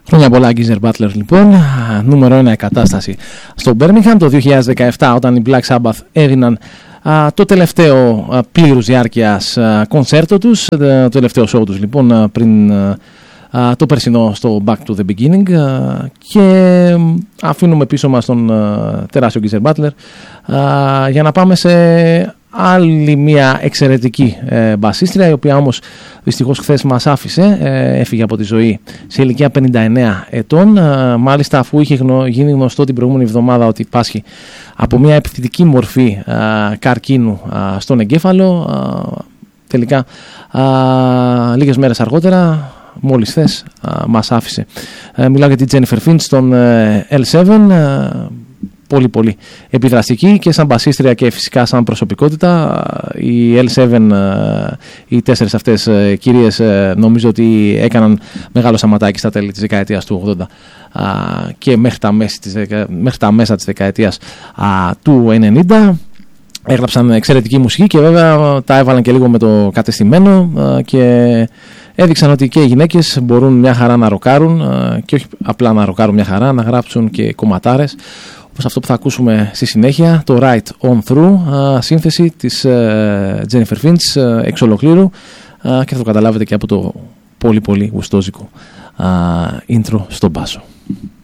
Χρόνια πολλά Geezer Butler λοιπόν, νούμερο 1 κατάσταση στο Birmingham το 2017, όταν οι Black Sabbath έδιναν το τελευταίο πλήρους διάρκειας κονσέρτο τους, το τελευταίο show τους λοιπόν πριν το περσινό στο Back to the Beginning, και αφήνουμε πίσω μας τον τεράστιο Geezer Butler για να πάμε σε άλλη μια εξαιρετική μπασίστρια, η οποία όμως δυστυχώς χθες μας άφησε, έφυγε από τη ζωή σε ηλικία 59 ετών, μάλιστα αφού είχε γίνει γνωστό την προηγούμενη εβδομάδα ότι πάσχει από μια επιθετική μορφή καρκίνου στον εγκέφαλο. Τελικά λίγες μέρες αργότερα, μόλις χθες, μας άφησε. Μιλάω για την Jennifer Finch στον L7, πολύ επιδραστική και σαν μπασίστρια και φυσικά σαν προσωπικότητα. Οι L7, οι 4 αυτές κυρίες, νομίζω ότι έκαναν μεγάλο σαματάκι στα τέλη της δεκαετίας του 80 και μέχρι τα μέσα της δεκαετίας του 90. Έγραψαν εξαιρετική μουσική και βέβαια τα έβαλαν και λίγο με το κατεστημένο και έδειξαν ότι και οι γυναίκες μπορούν μια χαρά να ροκάρουν, και όχι απλά να ροκάρουν μια χαρά, να γράψουν και κομματάρες, όπως αυτό που θα ακούσουμε στη συνέχεια, το Right On Through, σύνθεση της Jennifer Finch εξ ολοκλήρου, και θα το καταλάβετε και από το πολύ γουστόζικο intro στον μπάσο.